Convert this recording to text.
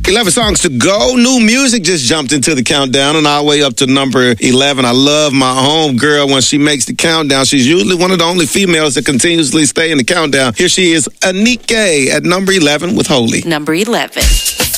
11 songs to go. New music just jumped into the countdown and our way up to number 11. I love my home girl when she makes the countdown. She's usually one of the only females that continuously stay in the countdown. Here she is, Anike, at number 11 with Holy. Number 11.